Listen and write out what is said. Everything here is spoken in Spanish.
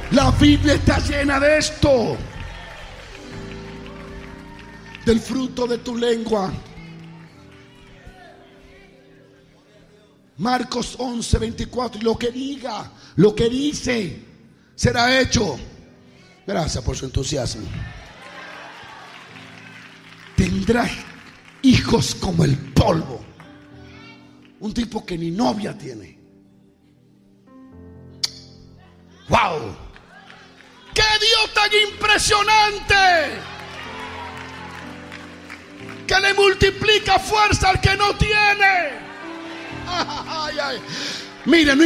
La Biblia está llena de esto. Del fruto de tu lengua. Marcos 11:24. Y lo que diga, lo que dice, será hecho. Gracias por su entusiasmo. Tendrás hijos como el polvo. Un tipo que ni novia tiene. ¡Wow! ¡Qué Dios tan impresionante! Que le multiplica fuerza al que no tiene. Ay, ay. Mire, no